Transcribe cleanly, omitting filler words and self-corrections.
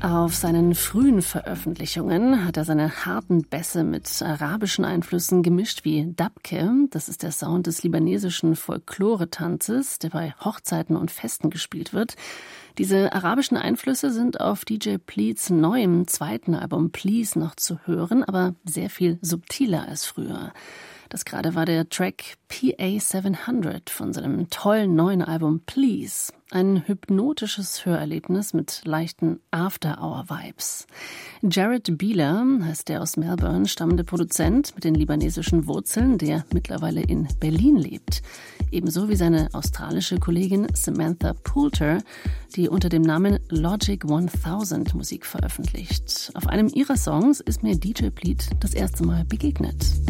Auf seinen frühen Veröffentlichungen hat er seine harten Bässe mit arabischen Einflüssen gemischt wie Dabke. Das ist der Sound des libanesischen Folklore-Tanzes, der bei Hochzeiten und Festen gespielt wird. Diese arabischen Einflüsse sind auf DJ Pleats neuem zweiten Album Please noch zu hören, aber sehr viel subtiler als früher. Das gerade war der Track PA 700 von seinem tollen neuen Album Please. Ein hypnotisches Hörerlebnis mit leichten After-Hour-Vibes. Jared Bieler heißt der aus Melbourne stammende Produzent mit den libanesischen Wurzeln, der mittlerweile in Berlin lebt. Ebenso wie seine australische Kollegin Samantha Poulter, die unter dem Namen Logic 1000 Musik veröffentlicht. Auf einem ihrer Songs ist mir DJ Pleat das erste Mal begegnet.